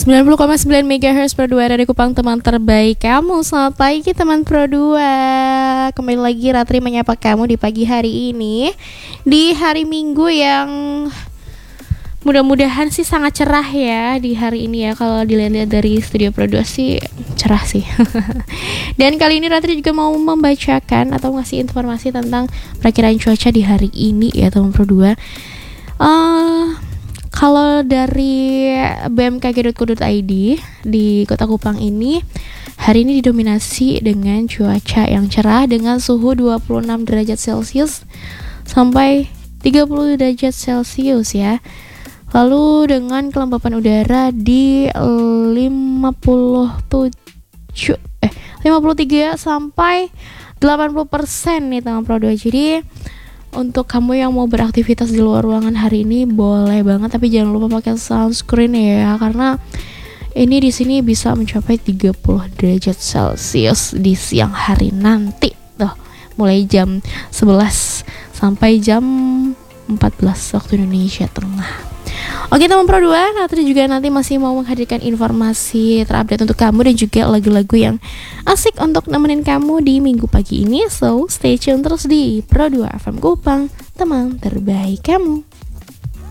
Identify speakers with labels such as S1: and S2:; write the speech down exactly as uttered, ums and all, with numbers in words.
S1: sembilan puluh koma sembilan megahertz Pro dua dari Kupang, teman terbaik kamu. Selamat pagi teman Pro dua. Kembali lagi Ratri menyapa kamu di pagi hari ini, di hari Minggu yang mudah-mudahan sih sangat cerah ya di hari ini ya. Kalau dilihat-lihat dari studio Pro dua sih cerah sih. Dan kali ini Ratri juga mau membacakan atau ngasih informasi tentang perakiraan cuaca di hari ini ya teman Pro dua. Uh, Kalau dari b m k g dot co dot i d di Kota Kupang ini, hari ini didominasi dengan cuaca yang cerah dengan suhu dua puluh enam derajat Celcius sampai tiga puluh derajat Celcius ya. Lalu dengan kelembapan udara di lima puluh tujuh eh lima puluh tiga sampai delapan puluh persen nih teman Pro dua. Jadi untuk kamu yang mau beraktivitas di luar ruangan hari ini boleh banget, tapi jangan lupa pakai sunscreen ya, karena ini di sini bisa mencapai tiga puluh derajat Celcius di siang hari nanti tuh, mulai jam sebelas sampai jam empat belas waktu Indonesia Tengah. Oke teman Pro dua, Ratri juga nanti masih mau menghadirkan informasi terupdate untuk kamu dan juga lagu-lagu yang asik untuk nemenin kamu di minggu pagi ini. So stay tune terus di Pro dua F M Kupang, teman terbaik kamu.